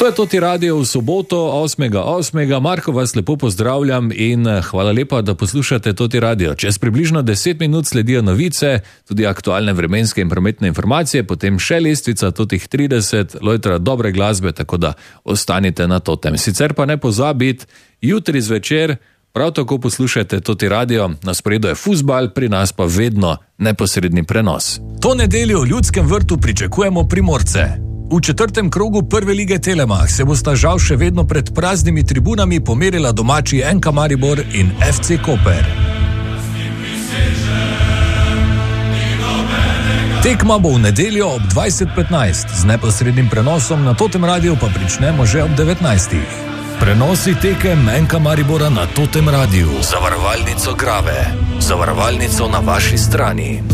To je Toti Radio v soboto 8.8. Marko vas lepo pozdravljam in hvala lepa, da poslušate Toti Radio. Čez približno 10 minut sledijo novice, tudi aktualne vremenske in prometne informacije, potem še lestvica Totih 30, lojtra dobre glasbe, tako da ostanite na Totem. Sicer pa ne pozabiti, jutri zvečer prav tako poslušajte Toti Radio, na sporedu je fuzbal, pri nas pa vedno neposredni prenos. To nedeljo v Ljudskem vrtu pričakujemo Primorce. V 4. krogu prve lige Telemach se bosta žal še vedno pred praznimi tribunami pomerila domači NK Maribor in FC Koper. Tekma bo v nedeljo ob 20:15, z neposrednim prenosom na Totem Radiu pa pričnemo že ob 19. Prenosi tekem NK Maribora na Totem Radiu. Zavarovalnico Grave. Zavarovalnico na vaši strani.